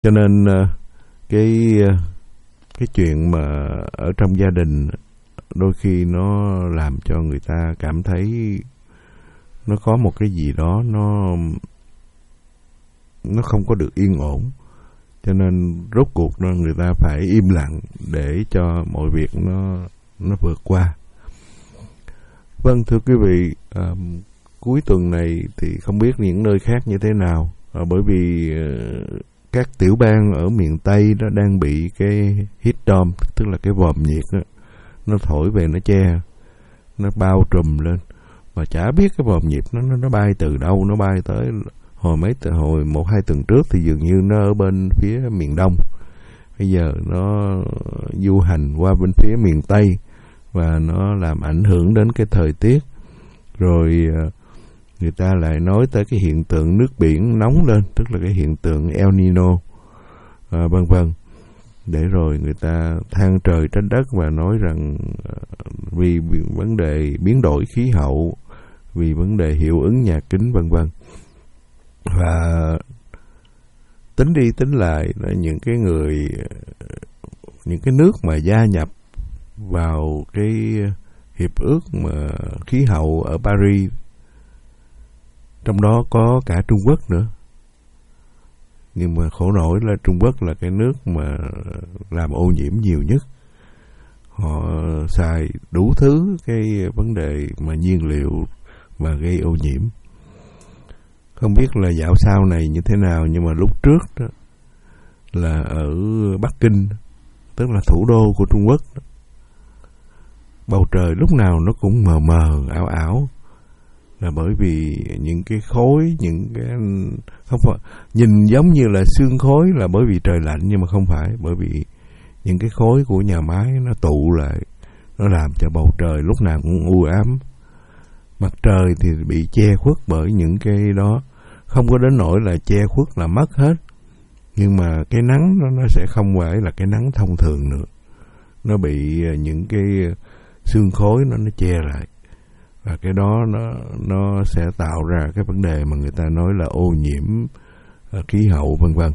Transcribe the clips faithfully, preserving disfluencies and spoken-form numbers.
Cho nên cái cái chuyện mà ở trong gia đình đôi khi nó làm cho người ta cảm thấy nó có một cái gì đó nó nó không có được yên ổn, cho nên rốt cuộc đó người ta phải im lặng để cho mọi việc nó nó vượt qua. Vâng, thưa quý vị, à, cuối tuần này thì không biết những nơi khác như thế nào, à, bởi vì à, các tiểu bang ở miền Tây đó đang bị cái heat dome, tức là cái vòm nhiệt đó, nó thổi về nó che, nó bao trùm lên, mà chả biết cái vòm nhiệt nó nó bay từ đâu, nó bay tới hồi mấy hồi một hai tuần trước thì dường như nó ở bên phía miền Đông, bây giờ nó du hành qua bên phía miền Tây và nó làm ảnh hưởng đến cái thời tiết. Rồi người ta lại nói tới cái hiện tượng nước biển nóng lên, tức là cái hiện tượng El Nino, à, vân vân. Để rồi người ta than trời trách đất và nói rằng vì vấn đề biến đổi khí hậu, vì vấn đề hiệu ứng nhà kính, vân vân. Và tính đi tính lại là những cái người, những cái nước mà gia nhập vào cái hiệp ước mà khí hậu ở Paris, trong đó có cả Trung Quốc nữa. Nhưng mà khổ nổi là Trung Quốc là cái nước mà làm ô nhiễm nhiều nhất. Họ xài đủ thứ cái vấn đề mà nhiên liệu và gây ô nhiễm. Không biết là dạo sau này như thế nào, nhưng mà lúc trước đó là ở Bắc Kinh, tức là thủ đô của Trung Quốc đó, bầu trời lúc nào nó cũng mờ mờ, ảo ảo, là bởi vì những cái khối, những cái không phải nhìn giống như là sương khối là bởi vì trời lạnh, nhưng mà không phải, bởi vì những cái khối của nhà máy nó tụ lại, nó làm cho bầu trời lúc nào cũng u ám. Mặt trời thì bị che khuất bởi những cái đó, không có đến nỗi là che khuất là mất hết, nhưng mà cái nắng nó, nó sẽ không phải là cái nắng thông thường nữa, nó bị những cái sương khối nó nó che lại, và cái đó nó nó sẽ tạo ra cái vấn đề mà người ta nói là ô nhiễm uh, khí hậu, vân vân.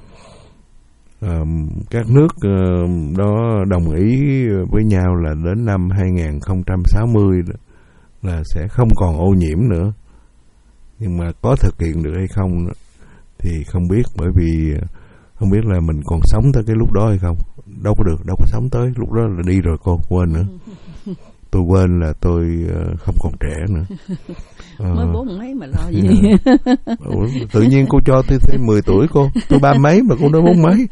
Uh, các nước uh, đó đồng ý với nhau là đến năm hai không sáu không là sẽ không còn ô nhiễm nữa, nhưng mà có thực hiện được hay không thì không biết, bởi vì không biết là mình còn sống tới cái lúc đó hay không. Đâu có được, đâu có sống tới lúc đó là đi rồi, cô quên nữa. Tôi quên là tôi không còn trẻ nữa. Mới bốn mấy mà lo gì. Tự nhiên cô cho tôi thêm mười tuổi cô. Tôi ba mấy mà cô nói bốn mấy.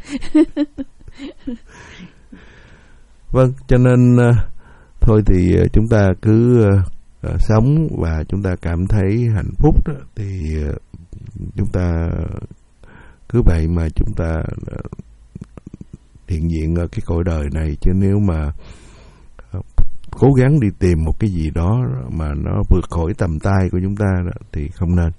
Vâng, cho nên thôi thì chúng ta cứ uh, sống và chúng ta cảm thấy hạnh phúc đó, thì uh, chúng ta cứ vậy mà chúng ta uh, hiện diện ở cái cõi đời này. Chứ nếu mà uh, cố gắng đi tìm một cái gì đó mà nó vượt khỏi tầm tay của chúng ta đó, thì không nên.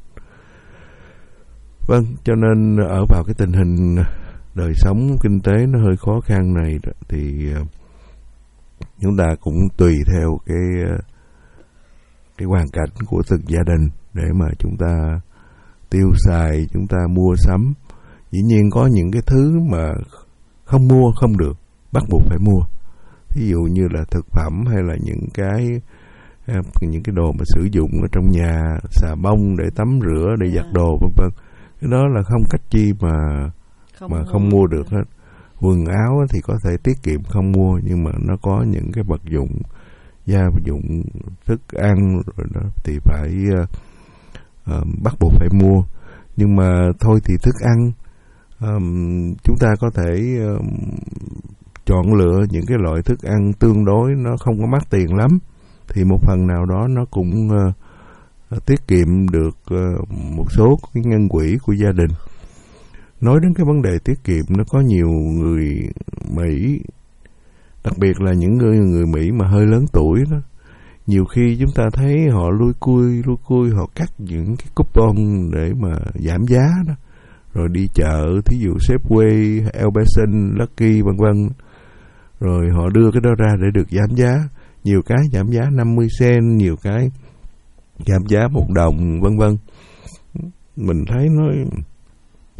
Vâng, cho nên ở vào cái tình hình đời sống kinh tế nó hơi khó khăn này đó, thì uh, chúng ta cũng tùy theo cái uh, cái hoàn cảnh của từng gia đình để mà chúng ta tiêu xài, chúng ta mua sắm. Dĩ nhiên có những cái thứ mà không mua không được, bắt buộc phải mua. Ví dụ như là thực phẩm hay là những cái những cái đồ mà sử dụng ở trong nhà, xà bông để tắm rửa, để giặt đồ, vân vân. Cái đó là không cách chi mà không mà mua. không mua được hết. Quần áo thì có thể tiết kiệm không mua, nhưng mà nó có những cái vật dụng, gia dụng, thức ăn rồi đó thì phải uh, uh, bắt buộc phải mua. Nhưng mà thôi thì thức ăn um, chúng ta có thể uh, chọn lựa những cái loại thức ăn tương đối nó không có mắc tiền lắm, thì một phần nào đó nó cũng uh, tiết kiệm được uh, một số cái ngân quỹ của gia đình. Nói đến cái vấn đề tiết kiệm, nó có nhiều người Mỹ, đặc biệt là những người người Mỹ mà hơi lớn tuổi đó, nhiều khi chúng ta thấy họ lui cui lui cui họ cắt những cái coupon để mà giảm giá đó, rồi đi chợ, thí dụ Safeway, Albertson, Lucky, vân vân, rồi họ đưa cái đó ra để được giảm giá. Nhiều cái giảm giá năm mươi cent, nhiều cái giảm giá một đồng, vân vân. Mình thấy nó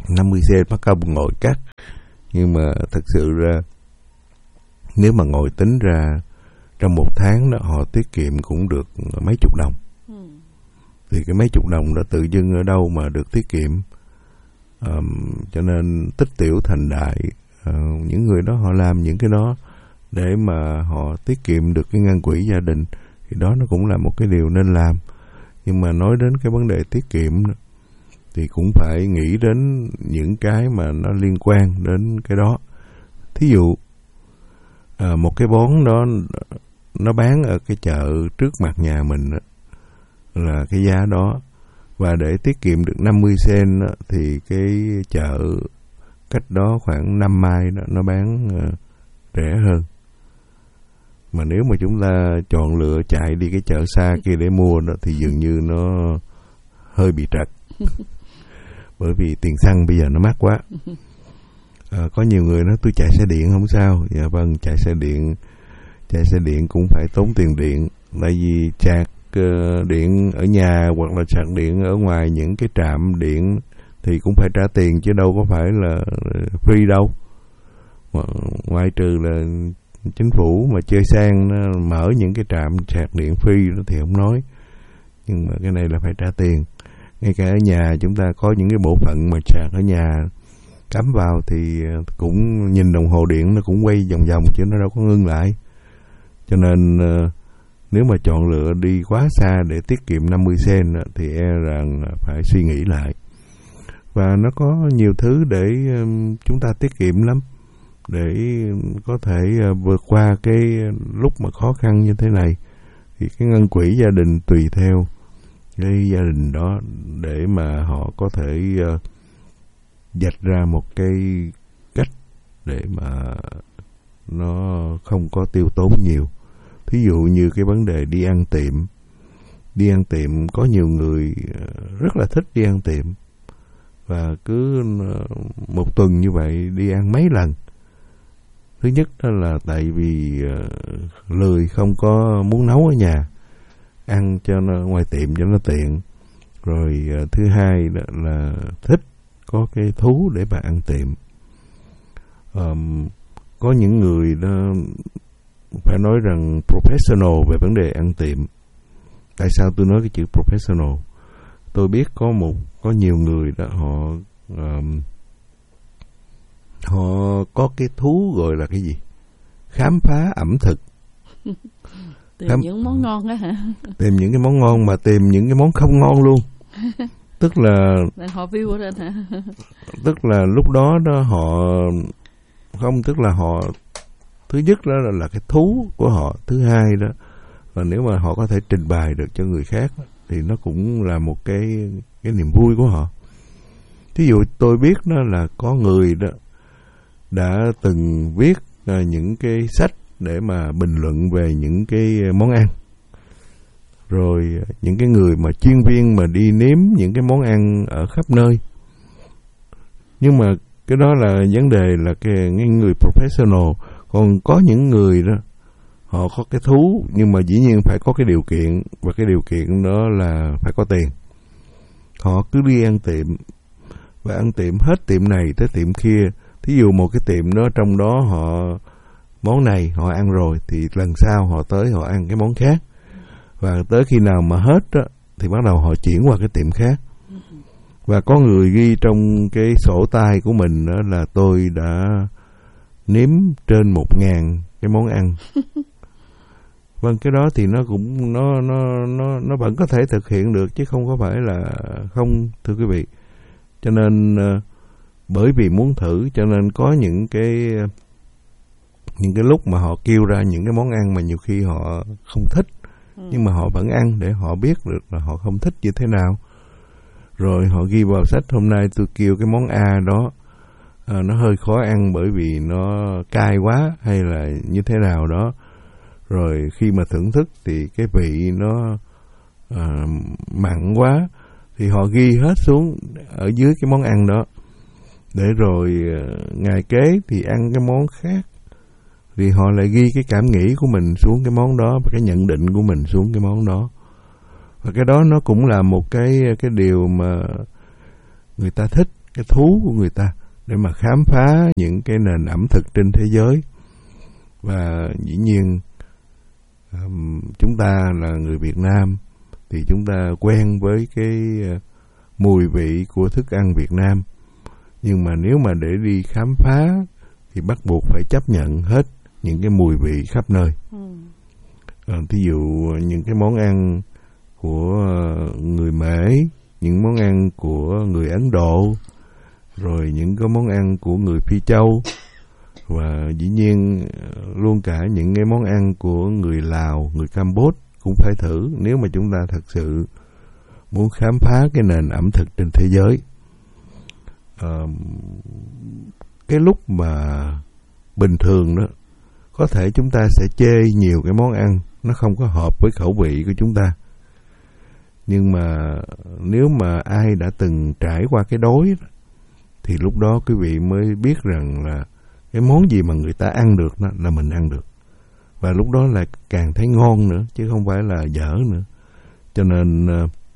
năm mươi sen mất công ngồi cắt. Nhưng mà thật sự ra nếu mà ngồi tính ra trong một tháng đó họ tiết kiệm cũng được mấy chục đồng. Ừ. Thì cái mấy chục đồng đó tự dưng ở đâu mà được tiết kiệm. Um, cho nên tích tiểu thành đại. Uh, những người đó họ làm những cái đó để mà họ tiết kiệm được cái ngân quỹ gia đình, thì đó nó cũng là một cái điều nên làm. Nhưng mà nói đến cái vấn đề tiết kiệm thì cũng phải nghĩ đến những cái mà nó liên quan đến cái đó. Thí dụ à, một cái bón đó nó bán ở cái chợ trước mặt nhà mình đó, là cái giá đó, và để tiết kiệm được năm mươi sen đó, thì cái chợ cách đó khoảng năm mai đó, nó bán uh, rẻ hơn. Mà nếu mà chúng ta chọn lựa chạy đi cái chợ xa kia để mua đó thì dường như nó hơi bị trật. Bởi vì tiền xăng bây giờ nó mắc quá. À, có nhiều người nói tôi chạy xe điện không sao. Dạ vâng, chạy xe điện chạy xe điện cũng phải tốn tiền điện. Tại vì sạc uh, điện ở nhà hoặc là sạc điện ở ngoài những cái trạm điện thì cũng phải trả tiền, chứ đâu có phải là free đâu. Ngoại trừ là chính phủ mà chơi sang nó mở những cái trạm sạc điện free đó thì không nói, nhưng mà cái này là phải trả tiền. Ngay cả ở nhà chúng ta có những cái bộ phận mà sạc ở nhà cắm vào thì cũng nhìn đồng hồ điện nó cũng quay vòng vòng chứ nó đâu có ngưng lại. Cho nên nếu mà chọn lựa đi quá xa để tiết kiệm năm mươi sen thì e rằng phải suy nghĩ lại. Và nó có nhiều thứ để chúng ta tiết kiệm lắm, để có thể vượt qua cái lúc mà khó khăn như thế này. Thì cái ngân quỹ gia đình tùy theo cái gia đình đó để mà họ có thể uh, dạch ra một cái cách để mà nó không có tiêu tốn nhiều. Thí dụ như cái vấn đề đi ăn tiệm. Đi ăn tiệm có nhiều người rất là thích đi ăn tiệm, và cứ một tuần như vậy đi ăn mấy lần. Thứ nhất đó là tại vì uh, lười không có muốn nấu ở nhà, ăn cho nó ngoài tiệm cho nó tiện. Rồi uh, thứ hai đó là thích có cái thú để mà ăn tiệm. Um, có những người đó phải nói rằng professional về vấn đề ăn tiệm. Tại sao tôi nói cái chữ professional? Tôi biết có một có nhiều người đó họ um, họ có cái thú gọi là cái gì? Khám phá ẩm thực. Tìm Khám... những món ngon á hả? Tìm những cái món ngon mà tìm những cái món không ngon luôn. Tức là họ view lên hả? Tức là lúc đó đó họ không, tức là họ thứ nhất đó là, là cái thú của họ, thứ hai đó và nếu mà họ có thể trình bày được cho người khác thì nó cũng là một cái cái niềm vui của họ. Thí dụ tôi biết đó là có người đó đã từng viết uh, những cái sách để mà bình luận về những cái món ăn. Rồi uh, những cái người mà chuyên viên mà đi nếm những cái món ăn ở khắp nơi. Nhưng mà cái đó là vấn đề là cái, cái người professional. Còn có những người đó họ có cái thú nhưng mà dĩ nhiên phải có cái điều kiện, và cái điều kiện đó là phải có tiền. Họ cứ đi ăn tiệm và ăn tiệm hết tiệm này tới tiệm kia. Thí dụ một cái tiệm đó trong đó họ món này họ ăn rồi thì lần sau họ tới họ ăn cái món khác, và tới khi nào mà hết đó, thì bắt đầu họ chuyển qua cái tiệm khác. Và có người ghi trong cái sổ tay của mình đó là tôi đã nếm trên một ngàn cái món ăn. Vâng, cái đó thì nó cũng nó nó nó nó vẫn có thể thực hiện được chứ không có phải là không, thưa quý vị. Cho nên uh, bởi vì muốn thử cho nên có những cái những cái lúc mà họ kêu ra những cái món ăn mà nhiều khi họ không thích, ừ. nhưng mà họ vẫn ăn để họ biết được là họ không thích như thế nào. Rồi họ ghi vào sách hôm nay tôi kêu cái món A đó à, nó hơi khó ăn bởi vì nó cay quá hay là như thế nào đó. Rồi khi mà thưởng thức thì cái vị nó à, mặn quá thì họ ghi hết xuống ở dưới cái món ăn đó. Để rồi ngày kế thì ăn cái món khác thì họ lại ghi cái cảm nghĩ của mình xuống cái món đó và cái nhận định của mình xuống cái món đó. Và cái đó nó cũng là một cái cái điều mà người ta thích cái thú của người ta để mà khám phá những cái nền ẩm thực trên thế giới. Và dĩ nhiên um, chúng ta là người Việt Nam thì chúng ta quen với cái uh, mùi vị của thức ăn Việt Nam. Nhưng mà nếu mà để đi khám phá thì bắt buộc phải chấp nhận hết những cái mùi vị khắp nơi. Ừ. À, thí dụ những cái món ăn của người Mễ, những món ăn của người Ấn Độ, rồi những cái món ăn của người Phi Châu, và dĩ nhiên luôn cả những cái món ăn của người Lào, người Campuchia cũng phải thử nếu mà chúng ta thật sự muốn khám phá cái nền ẩm thực trên thế giới. À, cái lúc mà bình thường đó, có thể chúng ta sẽ chê nhiều cái món ăn nó không có hợp với khẩu vị của chúng ta. Nhưng mà nếu mà ai đã từng trải qua cái đói thì lúc đó quý vị mới biết rằng là cái món gì mà người ta ăn được đó là mình ăn được. Và lúc đó là càng thấy ngon nữa, chứ không phải là dở nữa. Cho nên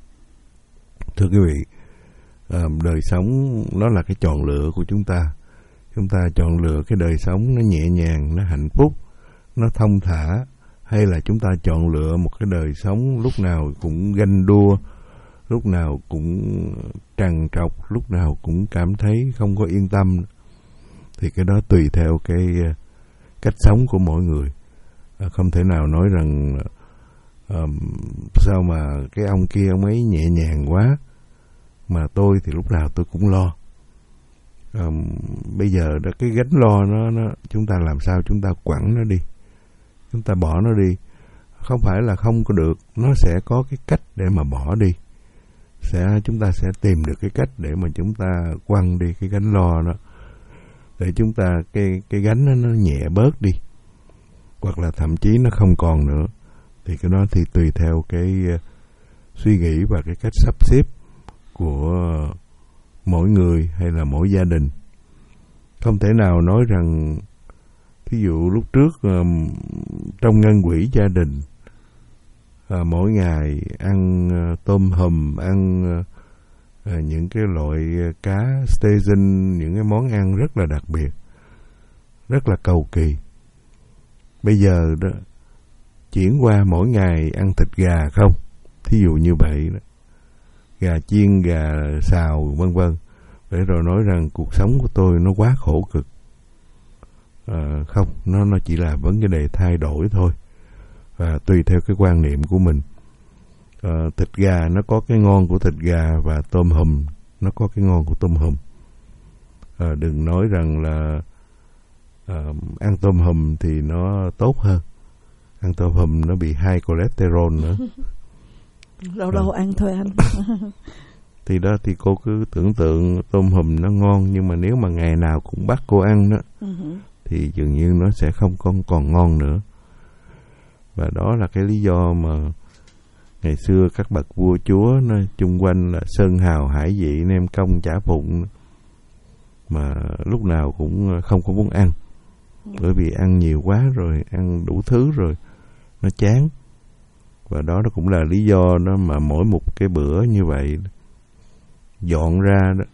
thưa quý vị, đời sống nó là cái chọn lựa của chúng ta. Chúng ta chọn lựa cái đời sống nó nhẹ nhàng, nó hạnh phúc, nó thông thả, hay là chúng ta chọn lựa một cái đời sống lúc nào cũng ganh đua, lúc nào cũng trằn trọc, lúc nào cũng cảm thấy không có yên tâm. Thì cái đó tùy theo cái cách sống của mỗi người. Không thể nào nói rằng um, sao mà cái ông kia ông ấy nhẹ nhàng quá, mà tôi thì lúc nào tôi cũng lo. Um, bây giờ đó, cái gánh lo nó, nó chúng ta làm sao chúng ta quẳng nó đi, chúng ta bỏ nó đi. Không phải là không có được, nó sẽ có cái cách để mà bỏ đi. Sẽ chúng ta sẽ tìm được cái cách để mà chúng ta quăng đi cái gánh lo đó, để chúng ta cái cái gánh nó, nó nhẹ bớt đi, hoặc là thậm chí nó không còn nữa. Thì cái đó thì tùy theo cái uh, suy nghĩ và cái cách sắp xếp của uh, mỗi người hay là mỗi gia đình. Không thể nào nói rằng ví dụ lúc trước um, trong ngân quỹ gia đình uh, mỗi ngày ăn uh, tôm hùm, ăn uh, uh, những cái loại uh, cá station, những cái món ăn rất là đặc biệt, rất là cầu kỳ. Bây giờ đó chuyển qua mỗi ngày ăn thịt gà không, thí dụ như vậy đó, gà chiên, gà xào vân vân, để rồi nói rằng cuộc sống của tôi nó quá khổ cực. À, không, nó nó chỉ là vấn đề thay đổi thôi, và tùy theo cái quan niệm của mình. À, thịt gà nó có cái ngon của thịt gà, và tôm hùm nó có cái ngon của tôm hùm. À, đừng nói rằng là à, ăn tôm hùm thì nó tốt hơn, ăn tôm hùm nó bị high cholesterol nữa. Lâu lâu à. ăn thôi anh. Thì đó, thì cô cứ tưởng tượng tôm hùm nó ngon, nhưng mà nếu mà ngày nào cũng bắt cô ăn đó, uh-huh. thì dường như nó sẽ không còn, còn ngon nữa. Và đó là cái lý do mà ngày xưa các bậc vua chúa nó chung quanh là sơn hào hải vị, nem công chả phụng, mà lúc nào cũng không có muốn ăn. Bởi vì ăn nhiều quá rồi, ăn đủ thứ rồi, nó chán. Và đó nó cũng là lý do đó mà mỗi một cái bữa như vậy dọn ra đó,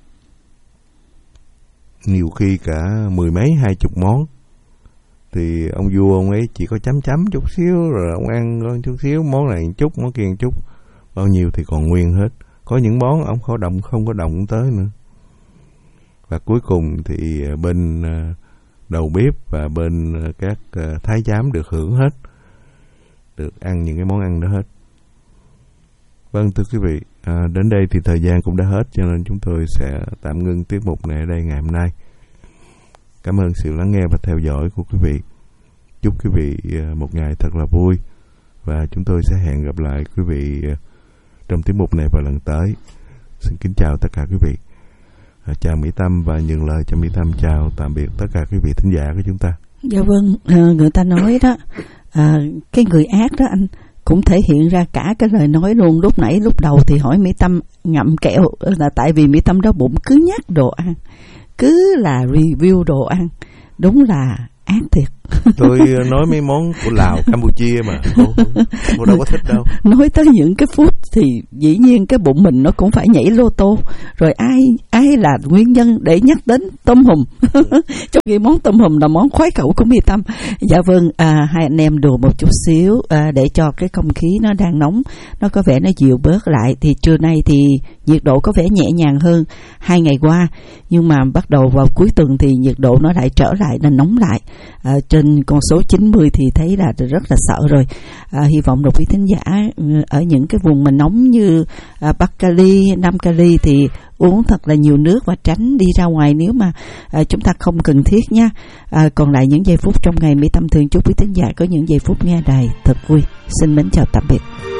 nhiều khi cả mười mấy hai chục món, thì ông vua ông ấy chỉ có chấm chấm chút xíu, rồi ông ăn con chút xíu, món này một chút, món kia một chút, bao nhiêu thì còn nguyên hết. Có những món ông không động không có động tới nữa. Và cuối cùng thì bên đầu bếp và bên các thái giám được hưởng hết, được ăn những cái món ăn đó hết. Vâng, thưa quý vị, à, đến đây thì thời gian cũng đã hết, cho nên chúng tôi sẽ tạm ngưng tiết mục này ở đây ngày hôm nay. Cảm ơn sự lắng nghe và theo dõi của quý vị. Chúc quý vị một ngày thật là vui, và chúng tôi sẽ hẹn gặp lại quý vị trong tiết mục này vào lần tới. Xin kính chào tất cả quý vị. À, chào Mỹ Tâm, và nhường lời cho Mỹ Tâm chào tạm biệt tất cả quý vị thính giả của chúng ta. Dạ vâng, à, người ta nói đó, à, cái người ác đó anh cũng thể hiện ra cả cái lời nói luôn. Lúc nãy lúc đầu thì hỏi Mỹ Tâm ngậm kẹo, là tại vì Mỹ Tâm đó bụng cứ nhắc đồ ăn, cứ là review đồ ăn, đúng là ác thiệt. Tôi nói mấy món của Lào, Campuchia mà cô, cô đâu có thích đâu. Nói tới những cái food thì dĩ nhiên cái bụng mình nó cũng phải nhảy lô tô. Rồi ai ai là nguyên nhân để nhắc đến tôm hùm? Trong khi món tôm hùm là món khoái khẩu của My Tâm. Dạ vâng, à, hai anh em đùa một chút xíu à, để cho cái không khí nó đang nóng nó có vẻ nó dịu bớt lại. Thì trưa nay thì nhiệt độ có vẻ nhẹ nhàng hơn hai ngày qua, nhưng mà bắt đầu vào cuối tuần thì nhiệt độ nó lại trở lại, nó nóng lại. À, trên con số chín mươi thì thấy là rất là sợ rồi. À, hy vọng độc quý thính giả ở những cái vùng mà nóng như à, Bắc Cali, Nam Cali thì uống thật là nhiều nước và tránh đi ra ngoài nếu mà à, chúng ta không cần thiết nha. À, còn lại những giây phút trong ngày, Mỹ Tâm thường chúc quý thính giả có những giây phút nghe đài thật vui. Xin mến chào tạm biệt.